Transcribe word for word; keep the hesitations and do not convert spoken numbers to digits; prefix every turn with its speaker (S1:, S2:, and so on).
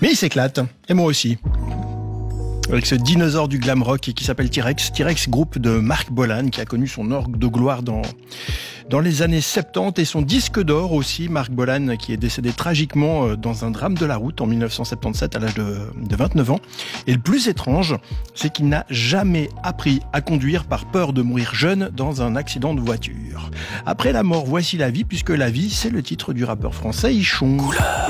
S1: Mais il s'éclate, et moi aussi. Avec ce dinosaure du glam rock qui s'appelle T-Rex. T-Rex, groupe de Marc Bolan, qui a connu son heure de gloire dans, dans les années soixante-dix et son disque d'or aussi. Marc Bolan, qui est décédé tragiquement dans un drame de la route en dix-neuf cent soixante-dix-sept à l'âge de, de vingt-neuf ans. Et le plus étrange, c'est qu'il n'a jamais appris à conduire par peur de mourir jeune dans un accident de voiture. Après la mort, voici la vie, puisque la vie, c'est le titre du rappeur français Ichon. Couleur.